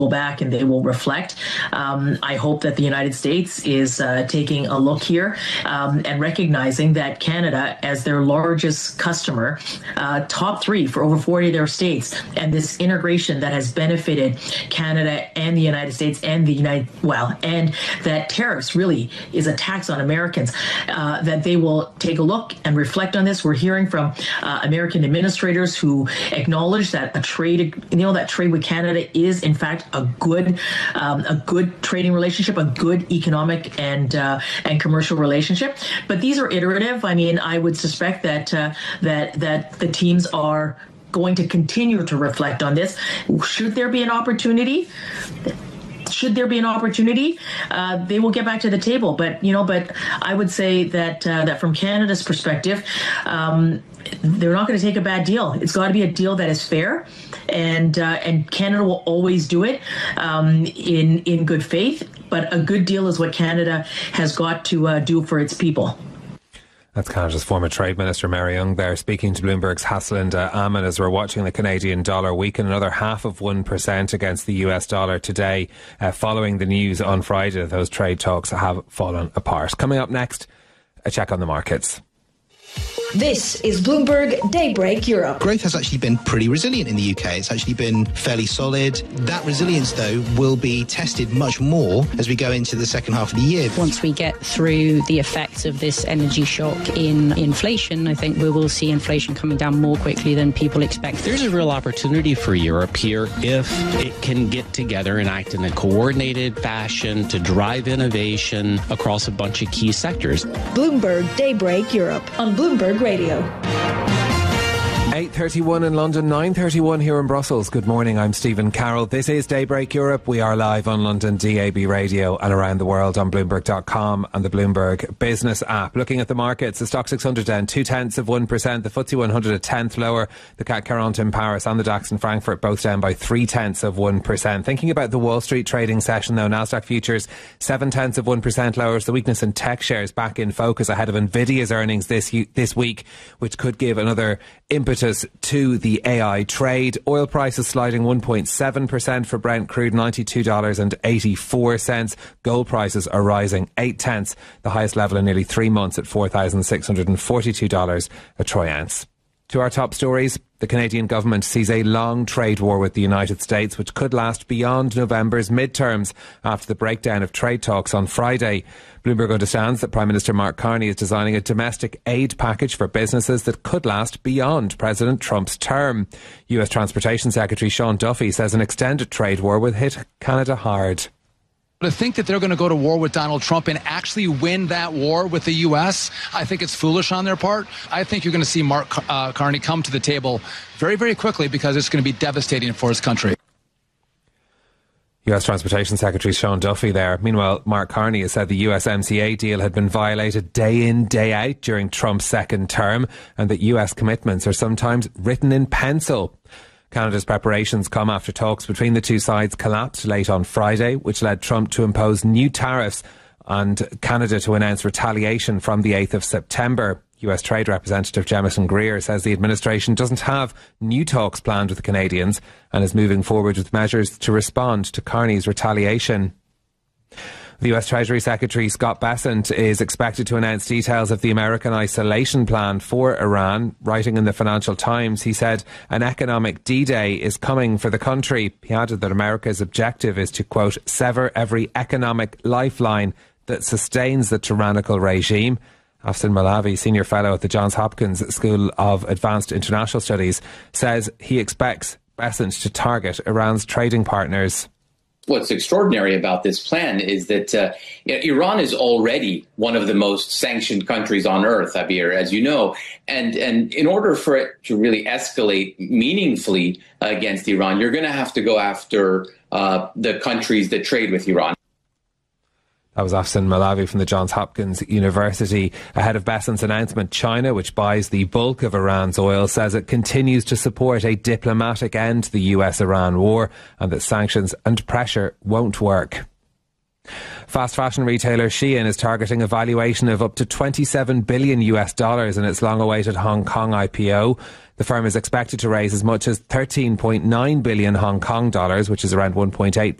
back and they will reflect. I hope that the United States is taking a look here and recognizing that Canada, as their largest customer, top three for over 40 of their states, and this integration that has benefited Canada and the United States and and that tariffs really is a tax on Americans, that they will take a look and reflect on this. We're hearing from American administrators who acknowledge that that trade with Canada is in fact a good trading relationship, a good economic and commercial relationship. But these are iterative. I mean, I would suspect that the teams are going to continue to reflect on this. Should there be an opportunity? They will get back to the table. But I would say that from Canada's perspective, they're not going to take a bad deal. It's got to be a deal that is fair, and Canada will always do it in good faith. But a good deal is what Canada has got to do for its people. That's Canada's former Trade Minister Mary Young there, speaking to Bloomberg's Haslinda Ammon as we're watching the Canadian dollar weaken another 0.5% against the US dollar today, following the news on Friday that those trade talks have fallen apart. Coming up next, a check on the markets. This is Bloomberg Daybreak Europe. Growth has actually been pretty resilient in the UK. It's actually been fairly solid. That resilience, though, will be tested much more as we go into the second half of the year. Once we get through the effects of this energy shock in inflation, I think we will see inflation coming down more quickly than people expect. There's a real opportunity for Europe here if it can get together and act in a coordinated fashion to drive innovation across a bunch of key sectors. Bloomberg Daybreak Europe on Bloomberg Radio. 8:31 in London, 9:31 here in Brussels. Good morning, I'm Stephen Carroll. This is Daybreak Europe. We are live on London DAB radio and around the world on Bloomberg.com and the Bloomberg Business app. Looking at the markets, the Stock 600 down 0.2%, the FTSE 100 a tenth lower, the CAC 40 in Paris and the DAX in Frankfurt both down by 0.3%. Thinking about the Wall Street trading session though, Nasdaq futures 0.7% lower. The weakness in tech shares back in focus ahead of Nvidia's earnings this week, which could give another impetus to the AI trade. Oil prices sliding 1.7% for Brent crude, $92.84. Gold prices are rising 0.8%, the highest level in nearly 3 months at $4,642 a troy ounce. To our top stories, the Canadian government sees a long trade war with the United States, which could last beyond November's midterms after the breakdown of trade talks on Friday. Bloomberg understands that Prime Minister Mark Carney is designing a domestic aid package for businesses that could last beyond President Trump's term. US Transportation Secretary Sean Duffy says an extended trade war will hit Canada hard. To think that they're going to go to war with Donald Trump and actually win that war with the U.S., I think it's foolish on their part. I think you're going to see Mark Carney come to the table very, very quickly because it's going to be devastating for his country. US Transportation Secretary Sean Duffy there. Meanwhile, Mark Carney has said the USMCA deal had been violated day in, day out during Trump's second term and that US commitments are sometimes written in pencil. Canada's preparations come after talks between the two sides collapsed late on Friday, which led Trump to impose new tariffs and Canada to announce retaliation from the 8th of September. US Trade Representative Jemison Greer says the administration doesn't have new talks planned with the Canadians and is moving forward with measures to respond to Carney's retaliation. The US Treasury Secretary Scott Bessent is expected to announce details of the American isolation plan for Iran. Writing in the Financial Times, he said an economic D-Day is coming for the country. He added that America's objective is to, quote, sever every economic lifeline that sustains the tyrannical regime. Afsin Malavi, Senior Fellow at the Johns Hopkins School of Advanced International Studies, says he expects Bessent to target Iran's trading partners. What's extraordinary about this plan is that Iran is already one of the most sanctioned countries on earth, Abir, as you know. And in order for it to really escalate meaningfully against Iran, you're going to have to go after the countries that trade with Iran. That was Afsin Malavi from the Johns Hopkins University. Ahead of Bessent's announcement, China, which buys the bulk of Iran's oil, says it continues to support a diplomatic end to the US-Iran war and that sanctions and pressure won't work. Fast fashion retailer Shein is targeting a valuation of up to $27 billion in its long-awaited Hong Kong IPO. The firm is expected to raise as much as 13.9 billion Hong Kong dollars, which is around 1.8